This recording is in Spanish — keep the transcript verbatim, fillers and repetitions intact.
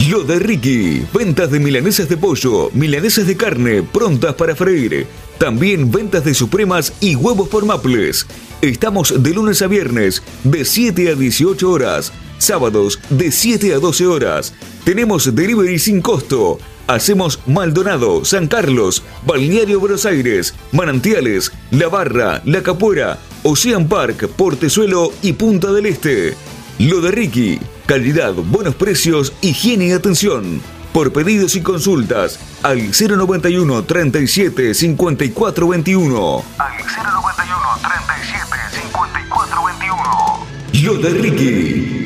Lo de Ricky, ventas de milanesas de pollo, milanesas de carne prontas para freír. También ventas de supremas y huevos por Maples. Estamos de lunes a viernes de siete a dieciocho horas, sábados de siete a doce horas. Tenemos delivery sin costo. Hacemos Maldonado, San Carlos, Balneario Buenos Aires, Manantiales, La Barra, La Capuera, Ocean Park, Portezuelo y Punta del Este. Lo de Ricky, calidad, buenos precios, higiene y atención. Por pedidos y consultas al cero noventa y uno, treinta y siete, cincuenta y cuatro veintiuno. Al cero noventa y uno, treinta y siete, cincuenta y cuatro veintiuno. Lo de Ricky.